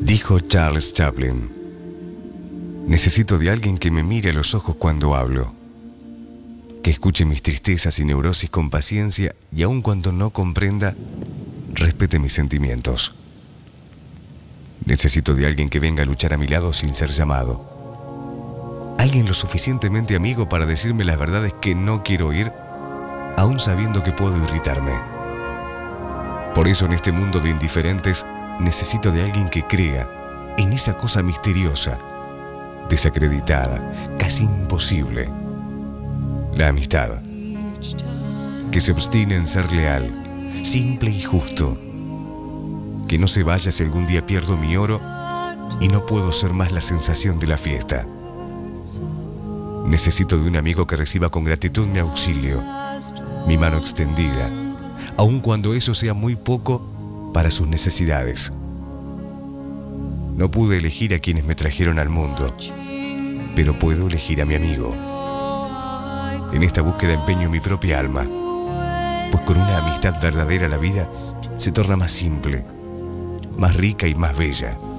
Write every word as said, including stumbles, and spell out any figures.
Dijo Charles Chaplin: necesito de alguien que me mire a los ojos cuando hablo, que escuche mis tristezas y neurosis con paciencia y aun cuando no comprenda, respete mis sentimientos. Necesito de alguien que venga a luchar a mi lado sin ser llamado. Alguien lo suficientemente amigo para decirme las verdades que no quiero oír, aun sabiendo que puedo irritarme. Por eso en este mundo de indiferentes necesito de alguien que crea en esa cosa misteriosa, desacreditada, casi imposible: la amistad, que se obstine en ser leal, simple y justo, que no se vaya si algún día pierdo mi oro y no puedo ser más la sensación de la fiesta. Necesito de un amigo que reciba con gratitud mi auxilio, mi mano extendida, aun cuando eso sea muy poco para sus necesidades. No pude elegir a quienes me trajeron al mundo, pero puedo elegir a mi amigo. En esta búsqueda empeño mi propia alma, pues con una amistad verdadera la vida se torna más simple, más rica y más bella.